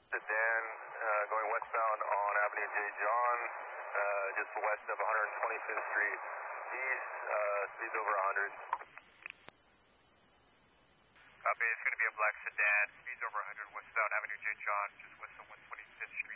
sedan going westbound on Avenue J. John, just west of 125th Street East, speeds over 100. Copy, it's going to be a black sedan, speeds over 100 westbound Avenue J. John, just west of 125th Street.